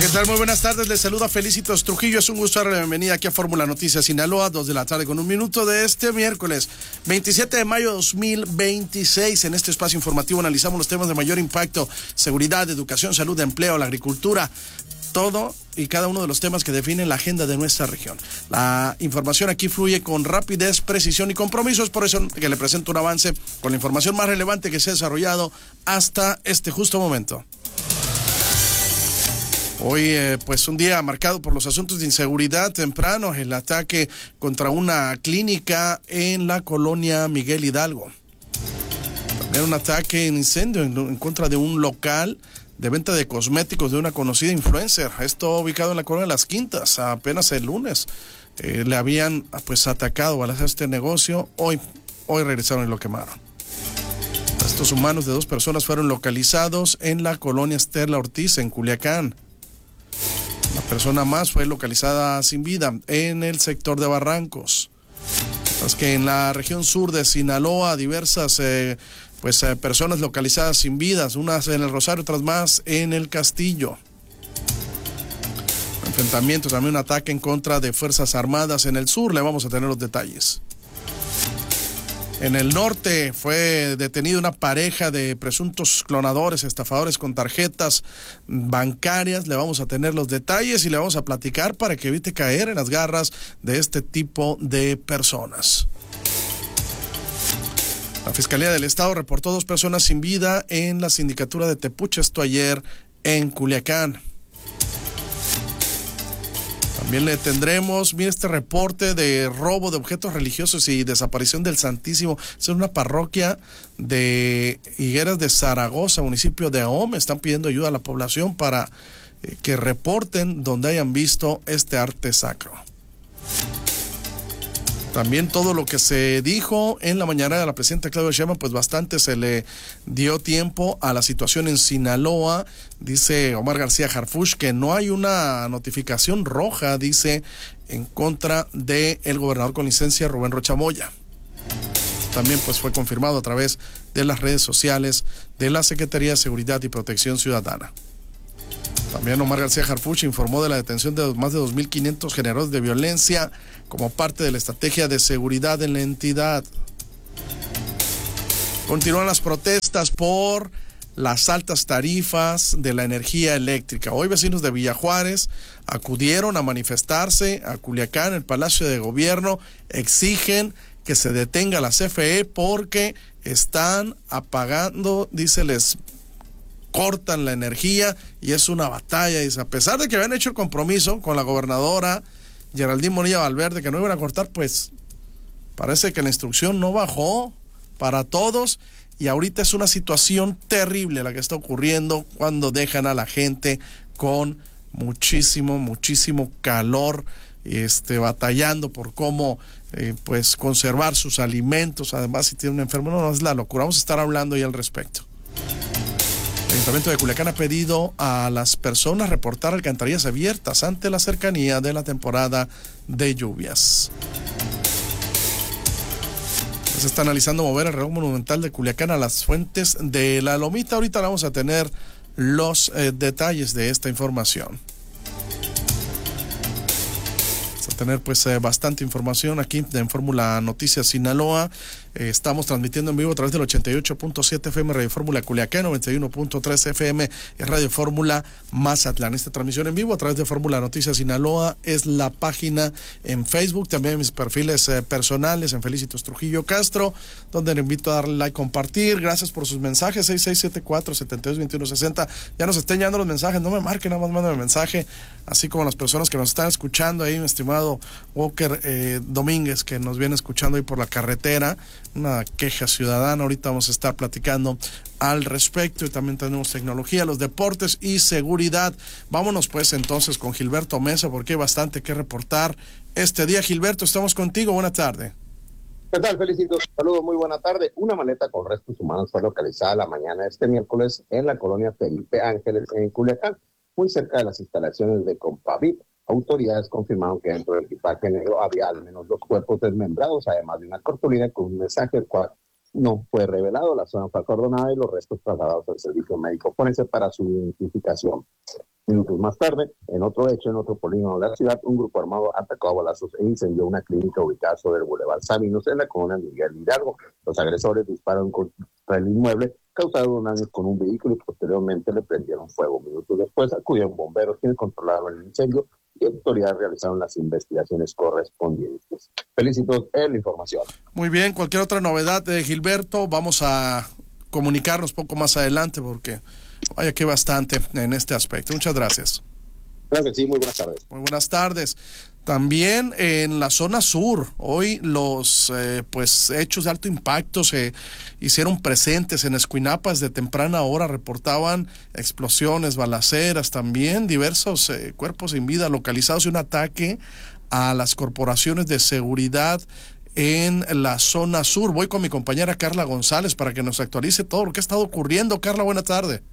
¿Qué tal? Muy buenas tardes, les saluda Felicitos Trujillo, es un gusto darle la bienvenida aquí a Fórmula Noticias Sinaloa, 2 de la tarde con un minuto de este miércoles 27 de mayo de 2026. En este espacio informativo analizamos los temas de mayor impacto: seguridad, educación, salud, empleo, la agricultura, todo y cada uno de los temas que definen la agenda de nuestra región. La información aquí fluye con rapidez, precisión y compromisos, por eso que le presento un avance con la información más relevante que se ha desarrollado hasta este justo momento. Hoy, pues un día marcado por los asuntos de inseguridad. Temprano, el ataque contra una clínica en la colonia Miguel Hidalgo. También un ataque en incendio en contra de un local de venta de cosméticos de una conocida influencer. Esto ubicado en la colonia de Las Quintas. Apenas el lunes le habían pues atacado al hacer este negocio. Hoy regresaron y lo quemaron. Restos humanos de 2 personas fueron localizados en la colonia Estela Ortiz, en Culiacán. Una persona más fue localizada sin vida en el sector de Barrancos. Es que en la región sur de Sinaloa, diversas personas localizadas sin vidas, unas en el Rosario, otras más en el Castillo. Enfrentamiento, también un ataque en contra de Fuerzas Armadas en el sur, le vamos a tener los detalles. En el norte fue detenida una pareja de presuntos clonadores, estafadores con tarjetas bancarias. Le vamos a tener los detalles y le vamos a platicar para que evite caer en las garras de este tipo de personas. La Fiscalía del Estado reportó 2 personas sin vida en la sindicatura de Tepuche, esto ayer en Culiacán. También le tendremos, mire, este reporte de robo de objetos religiosos y desaparición del Santísimo. Es una parroquia de Higueras de Zaragoza, municipio de Ahome. Están pidiendo ayuda a la población para que reporten donde hayan visto este arte sacro. También todo lo que se dijo en la mañana de la presidenta Claudia Sheinbaum, pues bastante se le dio tiempo a la situación en Sinaloa. Dice Omar García Harfuch que no hay una notificación roja, dice, en contra del gobernador con licencia Rubén Rocha Moya. También pues fue confirmado a través de las redes sociales de la Secretaría de Seguridad y Protección Ciudadana. También Omar García Harfuch informó de la detención de más de 2.500 generadores de violencia como parte de la estrategia de seguridad en la entidad. Continúan las protestas por las altas tarifas de la energía eléctrica. Hoy vecinos de Villa Juárez acudieron a manifestarse a Culiacán, el Palacio de Gobierno. Exigen que se detenga la CFE porque están apagando, dice, les cortan la energía y es una batalla. Dice, a pesar de que habían hecho el compromiso con la gobernadora Geraldine Bonilla Valverde que no iban a cortar, pues parece que la instrucción no bajó para todos y ahorita es una situación terrible la que está ocurriendo cuando dejan a la gente con muchísimo calor, batallando por cómo pues conservar sus alimentos. Además, si tiene un enfermo, no es la locura. Vamos a estar hablando ya al respecto. El Ayuntamiento de Culiacán ha pedido a las personas reportar alcantarillas abiertas ante la cercanía de la temporada de lluvias. Se está analizando mover el reloj monumental de Culiacán a las fuentes de la Lomita. Ahorita vamos a tener los detalles de esta información. Vamos a tener pues bastante información aquí en Fórmula Noticias Sinaloa. Estamos transmitiendo en vivo a través del 88.7 FM Radio Fórmula Culiacán, 91.3 FM Radio Fórmula Mazatlán. Esta transmisión en vivo a través de Fórmula Noticias Sinaloa es la página en Facebook, también mis perfiles personales en Felicitos Trujillo Castro, donde le invito a darle like, compartir. Gracias por sus mensajes, 6674-722160. Ya nos estén llegando los mensajes, no me marquen, nada más mándenme mensaje, así como las personas que nos están escuchando ahí, mi estimado Walker Domínguez, que nos viene escuchando ahí por la carretera. Una queja ciudadana, ahorita vamos a estar platicando al respecto y también tenemos tecnología, los deportes y seguridad. Vámonos pues entonces con Gilberto Mesa porque hay bastante que reportar este día. Gilberto, estamos contigo, buena tarde. ¿Qué tal, Felicitos? Saludos, muy buena tarde. Una maleta con restos humanos fue localizada la mañana de este miércoles en la colonia Felipe Ángeles en Culiacán, muy cerca de las instalaciones de Compavit. Autoridades confirmaron que dentro del equipaje negro había al menos 2 cuerpos desmembrados, además de una cartulina con un mensaje el cual no fue revelado. La zona fue acordonada y los restos trasladados al servicio médico forense para su identificación. Minutos más tarde, en otro hecho, en otro polígono de la ciudad, un grupo armado atacó a balazos e incendió una clínica ubicada sobre el Boulevard Sabinos en la colonia Miguel Hidalgo. Los agresores dispararon contra el inmueble, causaron daños con un vehículo y posteriormente le prendieron fuego. Minutos después acudieron bomberos quienes controlaron el incendio y autoridades realizaron las investigaciones correspondientes. Felicito en la información. Muy bien, cualquier otra novedad de Gilberto, vamos a comunicarnos poco más adelante porque vaya que bastante en este aspecto. Muchas gracias. Claro que sí, muy buenas tardes. Muy buenas tardes. También en la zona sur, hoy los hechos de alto impacto se hicieron presentes en Escuinapa. Desde temprana hora reportaban explosiones, balaceras, también diversos cuerpos sin vida localizados y un ataque a las corporaciones de seguridad en la zona sur. Voy con mi compañera Carla González para que nos actualice todo lo que ha estado ocurriendo. Carla, buena tarde.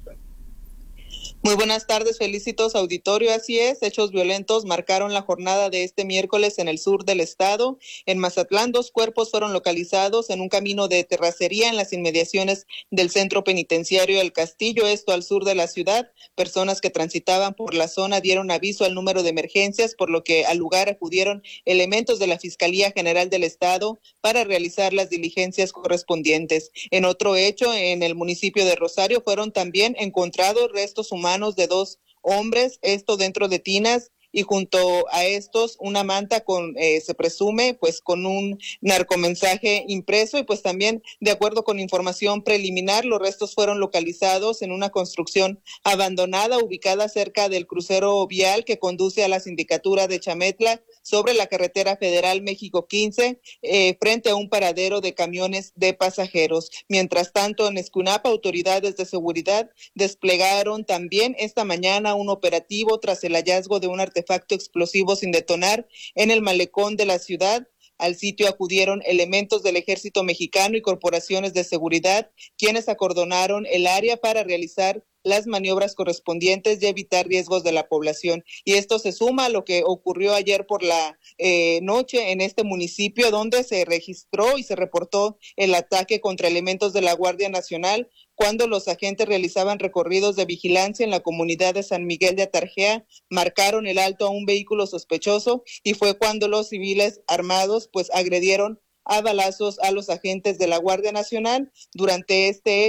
Muy buenas tardes, felicitos auditorio. Así es, hechos violentos marcaron la jornada de este miércoles en el sur del estado. En Mazatlán, 2 cuerpos fueron localizados en un camino de terracería en las inmediaciones del centro penitenciario El Castillo, esto al sur de la ciudad. Personas que transitaban por la zona dieron aviso al número de emergencias, por lo que al lugar acudieron elementos de la Fiscalía General del Estado para realizar las diligencias correspondientes. En otro hecho, en el municipio de Rosario, fueron también encontrados restos humanos de 2 hombres, esto dentro de tinas, y junto a estos una manta con, se presume, pues con un narcomensaje impreso, y pues también de acuerdo con información preliminar, los restos fueron localizados en una construcción abandonada ubicada cerca del crucero vial que conduce a la sindicatura de Chametla sobre la carretera federal México 15, frente a un paradero de camiones de pasajeros. Mientras tanto, en Escuinapa, autoridades de seguridad desplegaron también esta mañana un operativo tras el hallazgo de un artefacto explosivo sin detonar en el malecón de la ciudad. Al sitio acudieron elementos del Ejército Mexicano y corporaciones de seguridad, quienes acordonaron el área para realizar las maniobras correspondientes y evitar riesgos de la población. Y esto se suma a lo que ocurrió ayer por la noche en este municipio, donde se registró y se reportó el ataque contra elementos de la Guardia Nacional cuando los agentes realizaban recorridos de vigilancia en la comunidad de San Miguel de Atarjea. Marcaron el alto a un vehículo sospechoso y fue cuando los civiles armados pues agredieron a balazos a los agentes de la Guardia Nacional. Durante este